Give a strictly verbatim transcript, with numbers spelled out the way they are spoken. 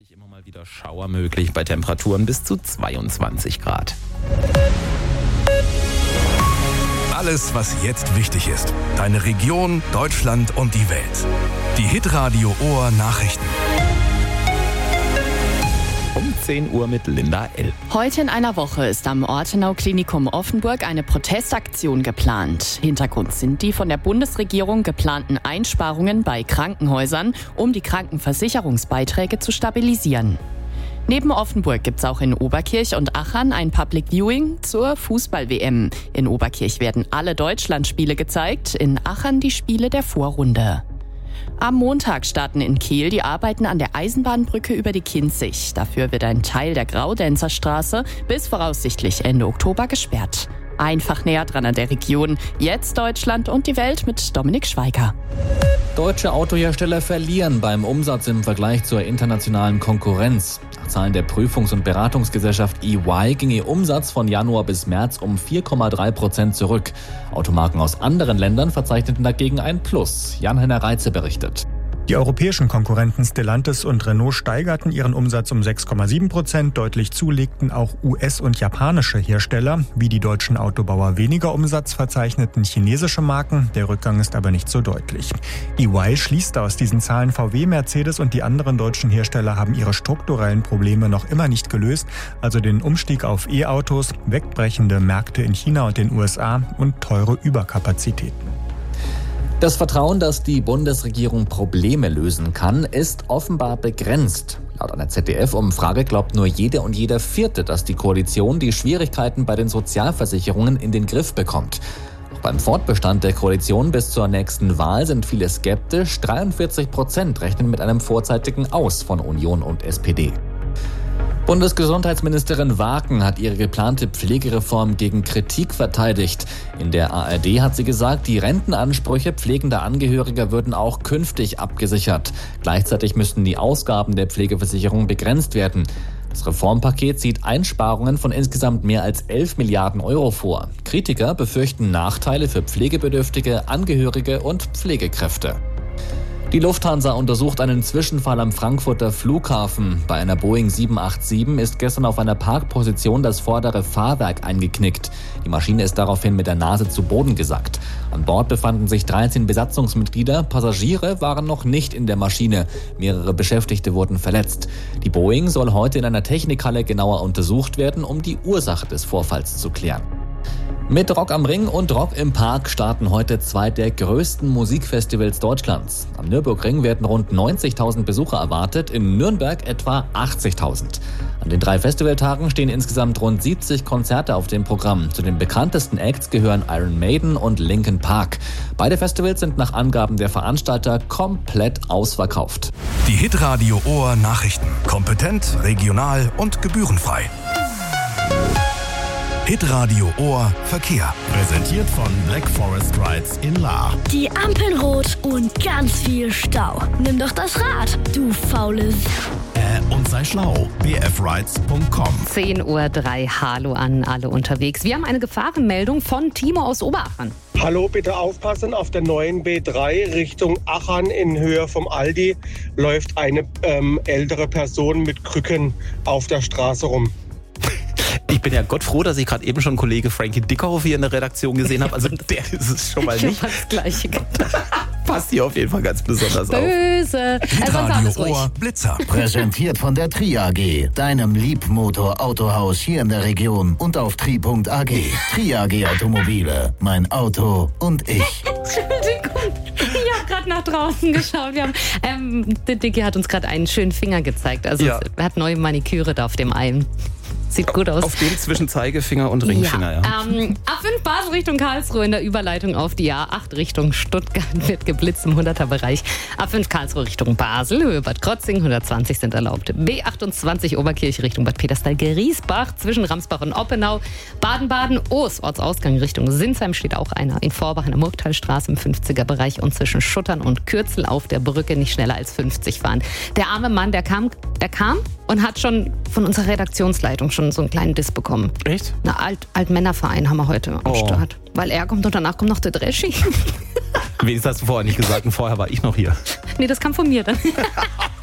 Zwischendurch immer mal wieder Schauer möglich bei Temperaturen bis zu zweiundzwanzig Grad. Alles, was jetzt wichtig ist. Deine Region, Deutschland und die Welt. Die Hitradio Ohr Nachrichten. Um zehn Uhr mit Linda L. Heute in einer Woche ist am Ortenau-Klinikum Offenburg eine Protestaktion geplant. Hintergrund sind die von der Bundesregierung geplanten Einsparungen bei Krankenhäusern, um die Krankenversicherungsbeiträge zu stabilisieren. Neben Offenburg gibt es auch in Oberkirch und Achern ein Public Viewing zur Fußball-W M. In Oberkirch werden alle Deutschlandspiele gezeigt, in Achern die Spiele der Vorrunde. Am Montag starten in Kehl die Arbeiten an der Eisenbahnbrücke über die Kinzig. Dafür wird ein Teil der Graudenzerstraße bis voraussichtlich Ende Oktober gesperrt. Einfach näher dran an der Region. Jetzt Deutschland und die Welt mit Dominik Schweiger. Deutsche Autohersteller verlieren beim Umsatz im Vergleich zur internationalen Konkurrenz. Nach Zahlen der Prüfungs- und Beratungsgesellschaft E Y ging ihr Umsatz von Januar bis März um vier Komma drei Prozent zurück. Automarken aus anderen Ländern verzeichneten dagegen ein Plus. Jan-Henner Reitze berichtet. Die europäischen Konkurrenten Stellantis und Renault steigerten ihren Umsatz um sechs Komma sieben Prozent. Deutlich zulegten auch U S- und japanische Hersteller. Wie die deutschen Autobauer weniger Umsatz verzeichneten chinesische Marken. Der Rückgang ist aber nicht so deutlich. E Y schließt aus diesen Zahlen, V W, Mercedes und die anderen deutschen Hersteller haben ihre strukturellen Probleme noch immer nicht gelöst. Also den Umstieg auf E-Autos, wegbrechende Märkte in China und den U S A und teure Überkapazitäten. Das Vertrauen, dass die Bundesregierung Probleme lösen kann, ist offenbar begrenzt. Laut einer Z D F-Umfrage glaubt nur jede und jeder Vierte, dass die Koalition die Schwierigkeiten bei den Sozialversicherungen in den Griff bekommt. Auch beim Fortbestand der Koalition bis zur nächsten Wahl sind viele skeptisch. dreiundvierzig Prozent rechnen mit einem vorzeitigen Aus von Union und S P D. Bundesgesundheitsministerin Waken hat ihre geplante Pflegereform gegen Kritik verteidigt. In der A R D hat sie gesagt, die Rentenansprüche pflegender Angehöriger würden auch künftig abgesichert. Gleichzeitig müssten die Ausgaben der Pflegeversicherung begrenzt werden. Das Reformpaket sieht Einsparungen von insgesamt mehr als elf Milliarden Euro vor. Kritiker befürchten Nachteile für Pflegebedürftige, Angehörige und Pflegekräfte. Die Lufthansa untersucht einen Zwischenfall am Frankfurter Flughafen. Bei einer Boeing sieben acht sieben ist gestern auf einer Parkposition das vordere Fahrwerk eingeknickt. Die Maschine ist daraufhin mit der Nase zu Boden gesackt. An Bord befanden sich dreizehn Besatzungsmitglieder. Passagiere waren noch nicht in der Maschine. Mehrere Beschäftigte wurden verletzt. Die Boeing soll heute in einer Technikhalle genauer untersucht werden, um die Ursache des Vorfalls zu klären. Mit Rock am Ring und Rock im Park starten heute zwei der größten Musikfestivals Deutschlands. Am Nürburgring werden rund neunzigtausend Besucher erwartet, in Nürnberg etwa achtzigtausend. An den drei Festivaltagen stehen insgesamt rund siebzig Konzerte auf dem Programm. Zu den bekanntesten Acts gehören Iron Maiden und Linkin Park. Beide Festivals sind nach Angaben der Veranstalter komplett ausverkauft. Die Hitradio Ohr Nachrichten. Kompetent, regional und gebührenfrei. Hitradio Ohr Verkehr. Präsentiert von Black Forest Rides in Lahr. Die Ampeln rot und ganz viel Stau. Nimm doch das Rad, du faules. Äh, und sei schlau. b f rides punkt com. zehn Uhr drei, hallo an alle unterwegs. Wir haben eine Gefahrenmeldung von Timo aus Oberachern. Hallo, bitte aufpassen, auf der neuen B drei Richtung Achern in Höhe vom Aldi läuft eine ähm, ältere Person mit Krücken auf der Straße rum. Ich bin ja Gott froh, dass ich gerade eben schon Kollege Frankie Dickhoff hier in der Redaktion gesehen habe. Also der ist es schon mal nicht. Ich habe das Gleiche gedacht. Passt hier auf jeden Fall ganz besonders auf. Böse. Hitradio Ohr Blitzer. Präsentiert von der Tri A G, deinem Liebmotor-Autohaus hier in der Region und auf tri punkt a g. Tri A G Automobile, mein Auto und ich. Entschuldigung, ich habe gerade nach draußen geschaut. Wir haben, ähm, der Dicky hat uns gerade einen schönen Finger gezeigt. Also Ja. er hat neue Maniküre da auf dem einen. Sieht gut aus. Auf dem zwischen Zeigefinger und Ringfinger, ja. ja. Ähm, A fünf Basel Richtung Karlsruhe in der Überleitung auf die A acht Richtung Stuttgart wird geblitzt im hunderter-Bereich. A fünf Karlsruhe Richtung Basel, Höhe Bad Krotzing, hundertzwanzig sind erlaubt. B achtundzwanzig Oberkirch Richtung Bad Peterstal-Griesbach zwischen Ramsbach und Oppenau. Baden-Baden, Oos, Ortsausgang Richtung Sinsheim steht auch einer. In Vorbach in der Murgtalstraße im fünfziger-Bereich und zwischen Schuttern und Kürzel auf der Brücke nicht schneller als fünfzig fahren. Der arme Mann, der kam, der kam und hat schon von unserer Redaktionsleitung schon so einen kleinen Diss bekommen. Echt? Na, Alt, Altmännerverein haben wir heute am Oh. Start. Weil er kommt und danach kommt noch der Dreschi. Wenigstens hast du vorher nicht gesagt und vorher war ich noch hier. Nee, das kam von mir dann.